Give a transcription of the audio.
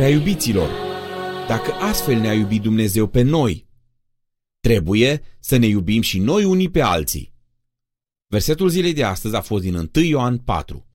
Prea iubiților, dacă astfel ne-a iubit Dumnezeu pe noi, trebuie să ne iubim și noi unii pe alții. Versetul zilei de astăzi a fost din 1 Ioan 4.